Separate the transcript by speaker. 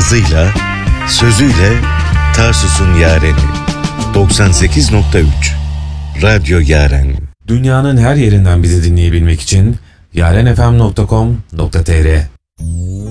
Speaker 1: Sazıyla, sözüyle Tarsus'un yareni. 98.3 Radyo Yaren.
Speaker 2: Dünyanın her yerinden bizi dinleyebilmek için yarenfm.com.tr